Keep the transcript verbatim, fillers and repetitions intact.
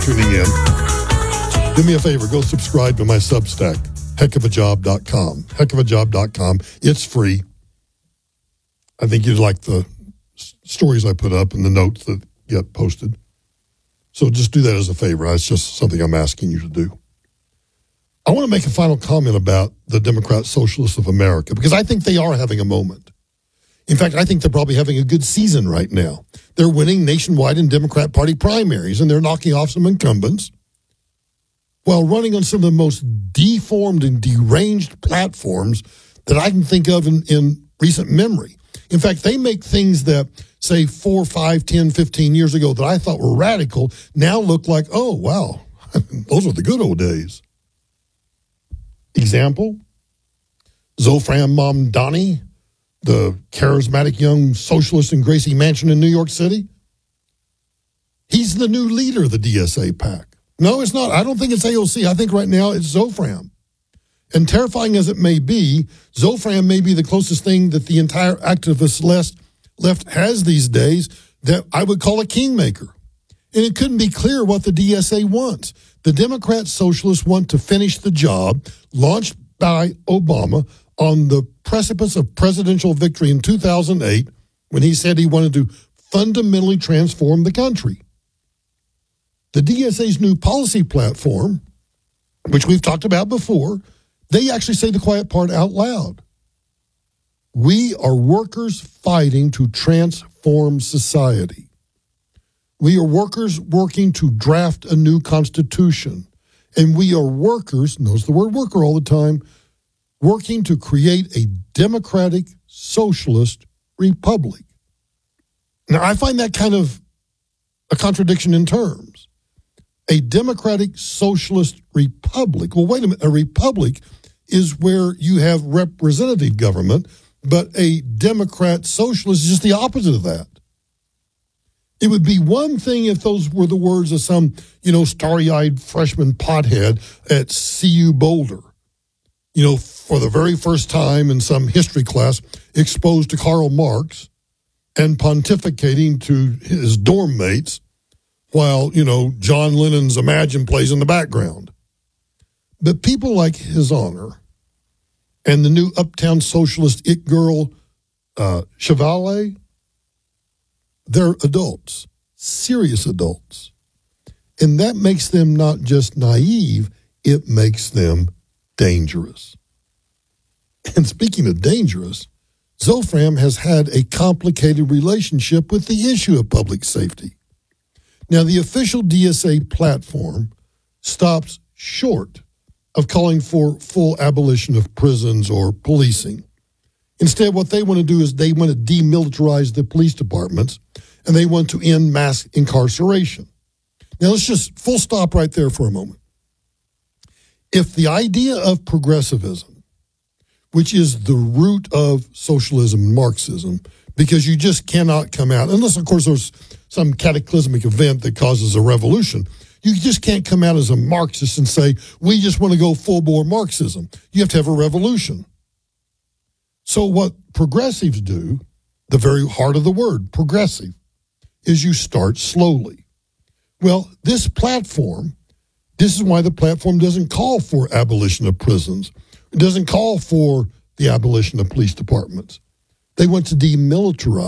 tuning in. Do me a favor, go subscribe to my Substack, heck of a job dot com. heck of a job dot com. It's free. I think you'd like the s- stories I put up and the notes that get posted. So just do that as a favor. It's just something I'm asking you to do. I want to make a final comment about the Democrat Socialists of America, because I think they are having a moment. In fact, I think they're probably having a good season right now. They're winning nationwide in Democrat Party primaries, and they're knocking off some incumbents while running on some of the most deformed and deranged platforms that I can think of in, in recent memory. In fact, they make things that, say, four, five, ten, fifteen years ago that I thought were radical now look like, oh, wow, those are the good old days. Example, Zofran Mamdani, the charismatic young socialist in Gracie Mansion in New York City. He's the new leader of the D S A PAC. No, it's not. I don't think it's A O C. I think right now it's Zofran. And terrifying as it may be, Zofran may be the closest thing that the entire activist left, left has these days that I would call a kingmaker. And it couldn't be clearer what the D S A wants. The Democrat Socialists want to finish the job launched by Obama on the precipice of presidential victory in two thousand eight when he said he wanted to fundamentally transform the country. The D S A's new policy platform, which we've talked about before, they actually say the quiet part out loud. We are workers fighting to transform society. We are workers working to draft a new constitution. And we are workers, knows the word worker all the time, working to create a democratic socialist republic. Now, I find that kind of a contradiction in terms. A democratic socialist republic. Well, wait a minute. A republic is where you have representative government, but a Democrat socialist is just the opposite of that. It would be one thing if those were the words of some, you know, starry-eyed freshman pothead at C U Boulder, you know, for the very first time in some history class, exposed to Karl Marx and pontificating to his dorm mates while, you know, John Lennon's Imagine plays in the background. But people like His Honor and the new uptown socialist it girl, uh, Chevalier, they're adults, serious adults. And that makes them not just naive, it makes them dangerous. And speaking of dangerous, Zofran has had a complicated relationship with the issue of public safety. Now, the official D S A platform stops short of calling for full abolition of prisons or policing. Instead, what they want to do is they want to demilitarize the police departments, and they want to end mass incarceration. Now, let's just full stop right there for a moment. If the idea of progressivism, which is the root of socialism and Marxism, because you just cannot come out, unless, of course, there's some cataclysmic event that causes a revolution, you just can't come out as a Marxist and say, we just want to go full-bore Marxism. You have to have a revolution. So what progressives do, the very heart of the word, progressive, is you start slowly. Well, this platform, this is why the platform doesn't call for abolition of prisons. It doesn't call for the abolition of police departments. They want to demilitarize